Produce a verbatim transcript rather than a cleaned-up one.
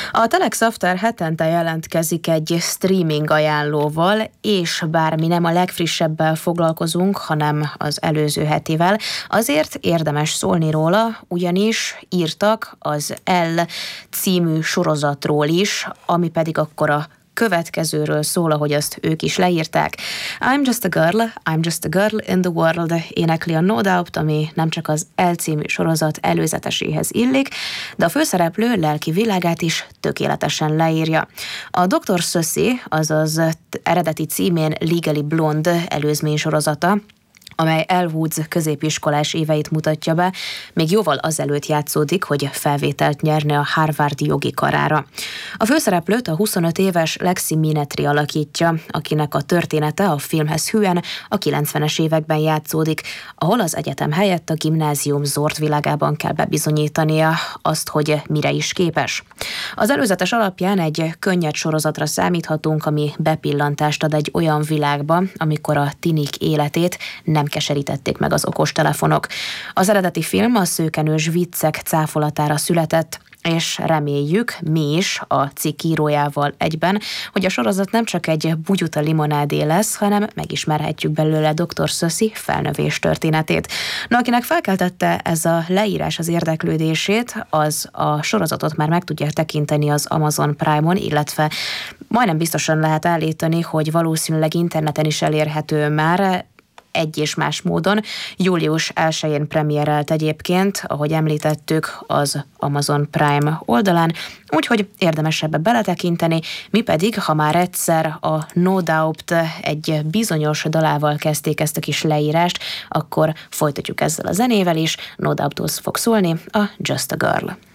A Telex After hetente jelentkezik egy streaming ajánlóval, és bár mi nem a legfrissebbel foglalkozunk, hanem az előző hetivel, azért érdemes szólni róla, ugyanis írtak az Elle című sorozatról is, ami pedig akkor a következőről szól, ahogy azt ők is leírták. I'm just a girl, I'm just a girl in the world, énekli a No Doubt, ami nem csak az Elle című sorozat előzeteséhez illik, de a főszereplő lelki világát is tökéletesen leírja. A doktor Sussy, azaz eredeti címén Legally Blonde előzmény sorozata, amely Elle Woods középiskolás éveit mutatja be, még jóval azelőtt játszódik, hogy felvételt nyerne a Harvard jogi karára. A főszereplőt a huszonöt éves Lexi Minetri alakítja, akinek a története a filmhez hűen a kilencvenes években játszódik, ahol az egyetem helyett a gimnázium zord világában kell bebizonyítania azt, hogy mire is képes. Az előzetes alapján egy könnyed sorozatra számíthatunk, ami bepillantást ad egy olyan világba, amikor a tinik életét nem keserítették meg az okostelefonok. Az eredeti film a szőkenős viccek cáfolatára született, és reméljük mi is a cikk írójával egyben, hogy a sorozat nem csak egy bugyuta limonádé lesz, hanem megismerhetjük belőle doktor Sussy felnövés történetét. Na, akinek felkeltette ez a leírás az érdeklődését, az a sorozatot már meg tudja tekinteni az Amazon Prime-on, illetve majdnem biztosan lehet állítani, hogy valószínűleg interneten is elérhető már, egy és más módon. július elsején premierelt egyébként, ahogy említettük, az Amazon Prime oldalán, úgyhogy érdemes ebbe beletekinteni, mi pedig, ha már egyszer a No Doubt egy bizonyos dalával kezdték ezt a kis leírást, akkor folytatjuk ezzel a zenével is. No Doubt-hoz fog szólni a Just a Girl.